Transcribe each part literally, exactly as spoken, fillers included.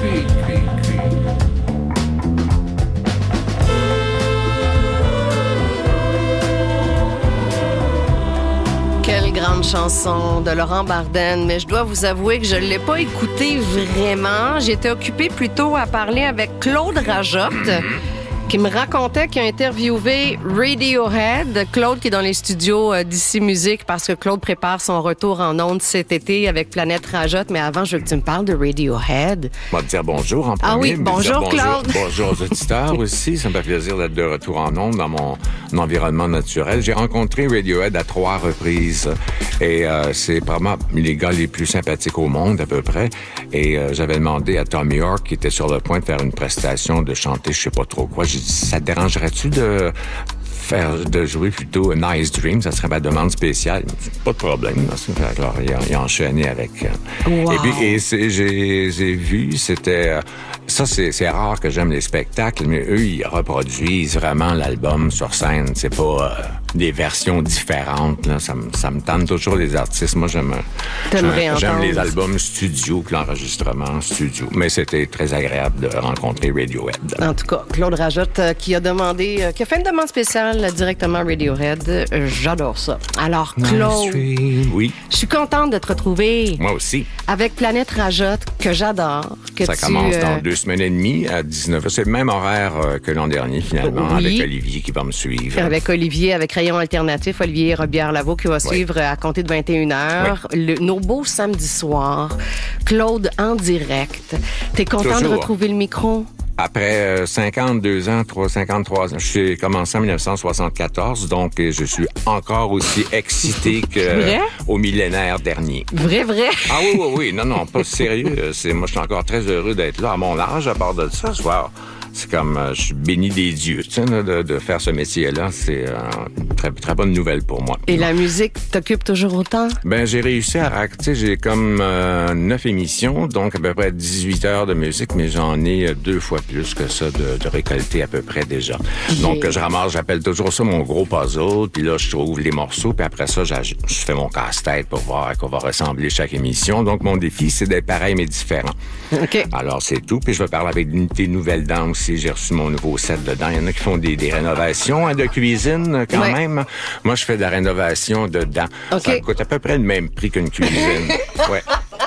Quelle grande chanson de Laurent Bardenne, mais je dois vous avouer que je ne l'ai pas écoutée vraiment. J'étais occupée plutôt à parler avec Claude Rajotte, qui me racontait qu'il a interviewé Radiohead. Claude qui est dans les studios euh, d'Ici Musique parce que Claude prépare son retour en ondes cet été avec Planète Rajotte. Mais avant, je veux que tu me parles de Radiohead. On va te dire bonjour en premier. Ah oui, bonjour bonjour Claude. Bonjour, bonjour aux auditeurs aussi. Ça me fait plaisir d'être de retour en ondes dans mon environnement naturel. J'ai rencontré Radiohead à trois reprises et euh, c'est probablement les gars les plus sympathiques au monde à peu près. Et euh, j'avais demandé à Tom York, qui était sur le point de faire une prestation, de chanter je sais pas trop quoi. J'ai dit, ça te dérangerait-tu de faire, de jouer plutôt A Nice Dream? Ça serait ma demande spéciale. Pas de problème. Alors, il a, il a enchaîné avec... Euh, wow. Et puis, et c'est, j'ai, j'ai vu, c'était... Euh, ça, c'est, c'est rare que j'aime les spectacles, mais eux, ils reproduisent vraiment l'album sur scène. C'est pas euh, des versions différentes. Là. Ça, me, ça me tente toujours les artistes. Moi, j'aime, j'aime, j'aime les albums studio que l'enregistrement studio. Mais c'était très agréable de rencontrer Radiohead. En tout cas, Claude Rajotte euh, qui a demandé, euh, qui a fait une demande spéciale euh, directement à Radiohead. Euh, j'adore ça. Alors, Claude, nice. Oui. Je suis contente de te retrouver. Moi aussi. Avec Planète Rajotte, que j'adore. Que ça tu, commence euh... dans deux semaines et demie à dix-neuf heures. C'est le même horaire euh, que l'an dernier, finalement, oui. avec Olivier qui va me suivre. Avec Olivier, avec Rayon Alternatif, Olivier Robillard-Lavaux qui va oui. suivre à compter de vingt et une heures. Oui. Le, nos beaux samedis soirs. Claude en direct. T'es content Toujours. de retrouver le micro? Après euh, cinquante-deux ans, cinquante-trois ans, j'ai commencé en dix-neuf cent soixante-quatorze, donc je suis encore aussi excité qu'au millénaire dernier. Vrai, vrai? Ah oui, oui, oui. Non, non, pas sérieux. C'est, moi, je suis encore très heureux d'être là à mon âge, à part de ça, ce soir. C'est comme, euh, je suis béni des dieux, tu sais, de, de faire ce métier-là. C'est euh, une très, très bonne nouvelle pour moi. Et la musique t'occupe toujours autant? Ben, j'ai réussi à, tu sais, j'ai comme euh, neuf émissions, donc à peu près dix-huit heures de musique, mais j'en ai deux fois plus que ça de, de récolter à peu près déjà. Yeah. Donc, je ramasse, j'appelle toujours ça mon gros puzzle, puis là, je trouve les morceaux, puis après ça, je fais mon casse-tête pour voir à quoi va ressembler chaque émission. Donc, mon défi, c'est d'être pareil, mais différent. OK. Alors, c'est tout, puis je vais parler avec des nouvelles dames. J'ai reçu mon nouveau set dedans. Il y en a qui font des, des rénovations hein, de cuisine quand ouais. même. Moi, je fais de la rénovation dedans. Okay. Ça coûte à peu près le même prix qu'une cuisine. ouais.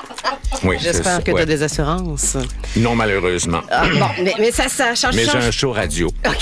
Oui, J'espère que ouais. tu as des assurances. Non, malheureusement. Ah, bon, mais, mais ça, ça change. Mais change. j'ai un show radio. OK,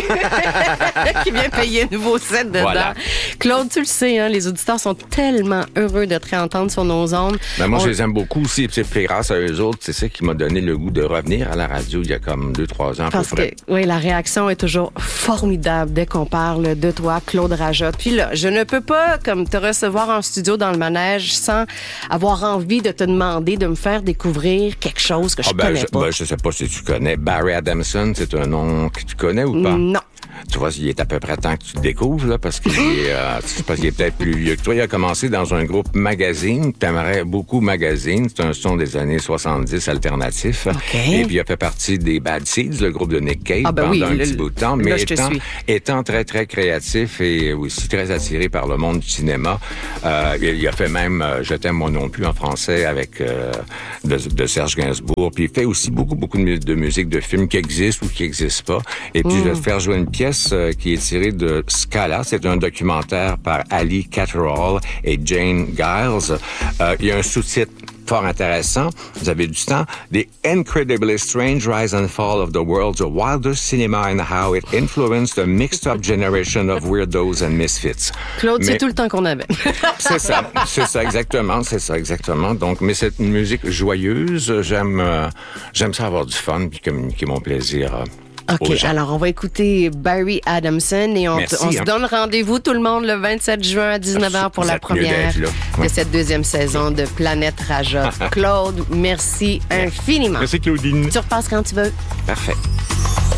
qui vient payer un nouveau set dedans. Voilà. Claude, tu le sais, hein, les auditeurs sont tellement heureux de te réentendre sur nos ondes. Ben, moi, On... je les aime beaucoup aussi. C'est grâce à eux autres, c'est ça qui m'a donné le goût de revenir à la radio il y a comme deux, trois ans à Parce peu près. Que, oui, la réaction est toujours formidable dès qu'on parle de toi, Claude Rajotte. Puis là, je ne peux pas, comme te recevoir en studio dans le manège sans avoir envie de te demander de me faire découvrir quelque chose que je ah ben, connais je, pas. Ben, je sais pas si tu connais. Barry Adamson, c'est un nom que tu connais ou pas? Non. Tu vois, il est à peu près temps que tu le découvres, là, parce qu'il est, euh, parce qu'il est peut-être plus vieux que toi. Il a commencé dans un groupe magazine. T'aimerais beaucoup magazine. C'est un son des années soixante-dix alternatif. Okay. Et puis, il a fait partie des Bad Seeds, le groupe de Nick Cave, ah ben pendant oui, un le, petit bout de temps. Mais là, étant, étant très, très créatif et aussi très attiré par le monde du cinéma, euh, il, il a fait même euh, Je t'aime moi non plus en français avec euh, de, de Serge Gainsbourg. Puis, il fait aussi beaucoup, beaucoup de, de musique de films qui existent ou qui n'existent pas. Et puis, mm. je vais te faire jouer une pièce euh, qui est tirée de Scala. C'est un documentaire par Ali Catterall et Jane Giles. Euh, il y a un sous-titre fort intéressant. Vous avez du temps. The incredibly strange rise and fall of the world's wildest cinema and how it influenced a mixed-up generation of weirdos and misfits. Claude, mais, c'est tout le temps qu'on avait. c'est ça. C'est ça, exactement. C'est ça, exactement. Donc, mais c'est une musique joyeuse. J'aime, euh, j'aime ça avoir du fun puis communiquer mon plaisir. Euh, OK, alors on va écouter Barry Adamson et on, Merci, on hein. se donne rendez-vous tout le monde le vingt-sept juin à dix-neuf heures pour Vous la première ouais. de cette deuxième saison de Planète Rajotte. Claude, merci infiniment. Merci Claudine. Tu repasses quand tu veux. Parfait.